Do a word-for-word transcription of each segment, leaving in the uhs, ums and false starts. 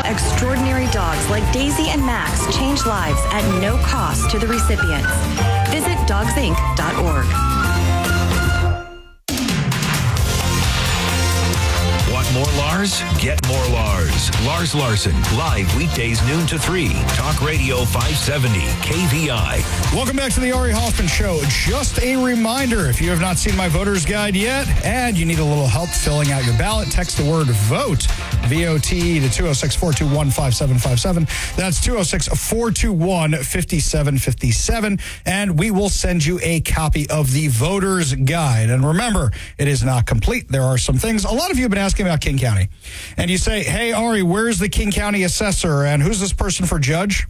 extraordinary dogs like Daisy and Max change lives at no cost to the recipients. Visit dogs inc dot org. Want more Lars? Get more Lars. Lars Larson, live weekdays noon to three. Talk Radio five seventy, K V I. Welcome back to the Ari Hoffman Show. Just a reminder, if you have not seen my voter's guide yet and you need a little help filling out your ballot, text the word VOTE, V O T E, to two oh six, four two one, five seven five seven. That's two oh six, four two one, five seven five seven. And we will send you a copy of the voter's guide. And remember, it is not complete. There are some things. A lot of you have been asking about King County. And you say, hey, Ari, where's the King County assessor? And who's this person for judge?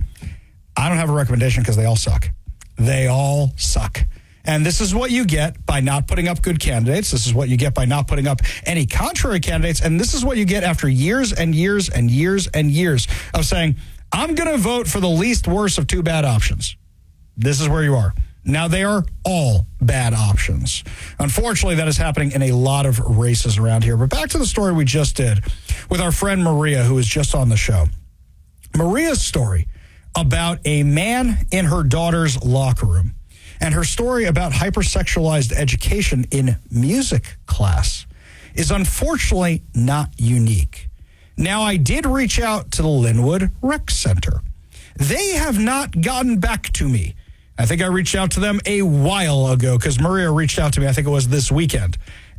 I don't have a recommendation because they all suck. They all suck. And this is what you get by not putting up good candidates. This is what you get by not putting up any contrary candidates. And this is what you get after years and years and years and years of saying, I'm going to vote for the least worst of two bad options. This is where you are. Now, they are all bad options. Unfortunately, that is happening in a lot of races around here. But back to the story we just did with our friend Maria, who was just on the show. Maria's story about a man in her daughter's locker room and her story about hypersexualized education in music class is unfortunately not unique. Now, I did reach out to the Linwood Rec Center. They have not gotten back to me. I think I reached out to them a while ago because Maria reached out to me, I think it was this weekend.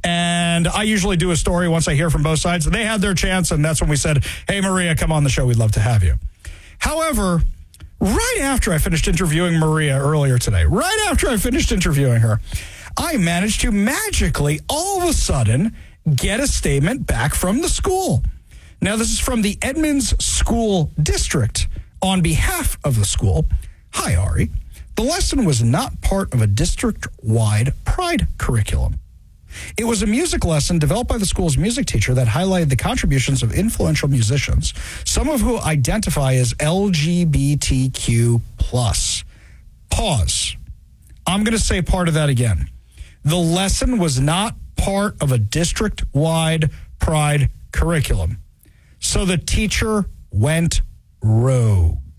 And I usually do a story once I hear from both sides. They had their chance, and that's when we said, hey, Maria, come on the show. We'd love to have you. However, right after I finished interviewing Maria earlier today, right after I finished interviewing her, I managed to magically, all of a sudden, get a statement back from the school. Now, this is from the Edmonds School District on behalf of the school. Hi, Ari. The lesson was not part of a district-wide Pride curriculum. It was a music lesson developed by the school's music teacher that highlighted the contributions of influential musicians, some of who identify as L G B T Q plus. Pause. I'm going to say part of that again. The lesson was not part of a district-wide Pride curriculum. So the teacher went rogue.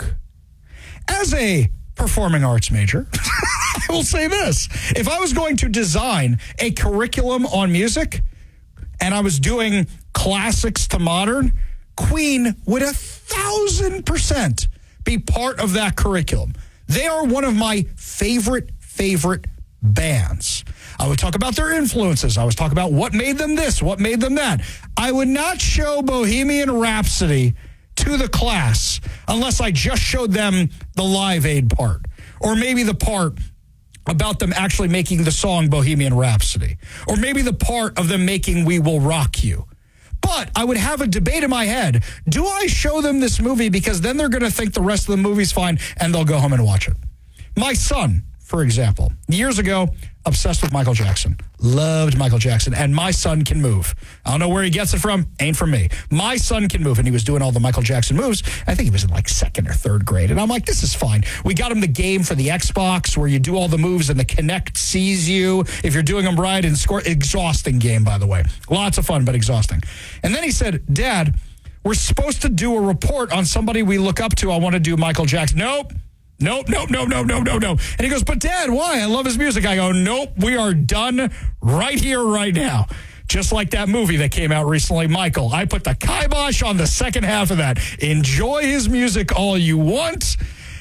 As a performing arts major, I will say this. If I was going to design a curriculum on music and I was doing classics to modern, Queen would a thousand percent be part of that curriculum. They are one of my favorite, favorite bands. I would talk about their influences. I would talk about what made them this, what made them that. I would not show Bohemian Rhapsody to the class unless I just showed them the Live Aid part, or maybe the part about them actually making the song Bohemian Rhapsody, or maybe the part of them making We Will Rock You. But I would have a debate in my head. Do I show them this movie because then they're going to think the rest of the movie's fine and they'll go home and watch it? My son, for example, years ago, obsessed with Michael Jackson. Loved Michael Jackson. And My Son Can Move. I don't know where he gets it from. Ain't from me. My Son Can Move. And he was doing all the Michael Jackson moves. I think he was in like second or third grade. And I'm like, this is fine. We got him the game for the Xbox where you do all the moves and the Kinect sees you if you're doing them right and score. Exhausting game, by the way. Lots of fun, but exhausting. And then he said, Dad, we're supposed to do a report on somebody we look up to. I want to do Michael Jackson. Nope. Nope, nope, nope, nope, nope, nope, nope. And he goes, but Dad, why? I love his music. I go, nope, we are done right here, right now. Just like that movie that came out recently, Michael. I put the kibosh on the second half of that. Enjoy his music all you want.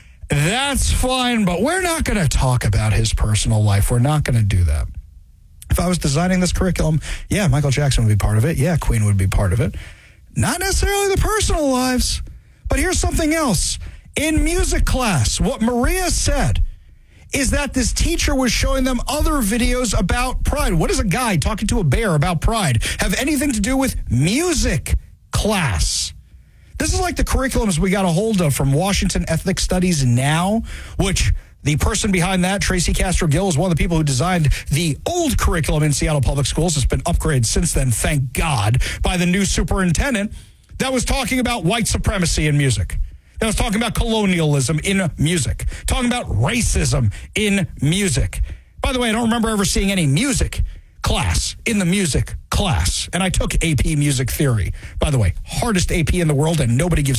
That's fine, but we're not going to talk about his personal life. We're not going to do that. If I was designing this curriculum, yeah, Michael Jackson would be part of it. Yeah, Queen would be part of it. Not necessarily the personal lives. But here's something else. In music class, what Maria said is that this teacher was showing them other videos about Pride. What does a guy talking to a bear about Pride have anything to do with music class? This is like the curriculums we got a hold of from Washington Ethnic Studies Now, which the person behind that, Tracy Castro-Gill, is one of the people who designed the old curriculum in Seattle Public Schools. It's been upgraded since then, thank God, by the new superintendent that was talking about white supremacy in music. That was talking about colonialism in music, talking about racism in music. By the way, I don't remember ever seeing any music class in the music class. And I took A P Music Theory. By the way, hardest A P in the world, and nobody gives